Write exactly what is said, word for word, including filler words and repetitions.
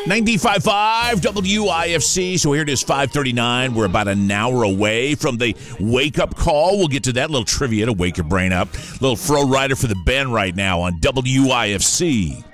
ninety-five point five W I F C. So here it is, five thirty-nine. We're about an hour away from the wake-up call. We'll get to that little trivia to wake your brain up. Little Fro Rider for the Ben right now on W I F C.